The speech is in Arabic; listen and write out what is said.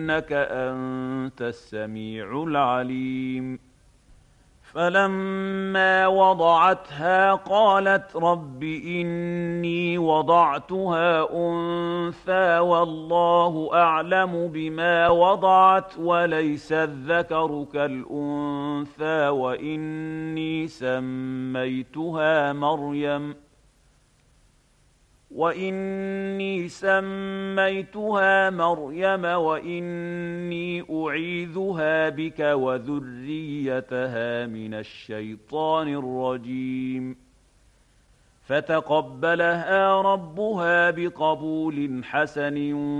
إنك أنت السميع العليم. فلما وضعتها قالت رب إني وضعتها أنثى والله أعلم بما وضعت وليس الذكر كالأنثى وإني سميتها مريم وإني أعيذها بك وذريتها من الشيطان الرجيم. فتقبلها ربها بقبول حسن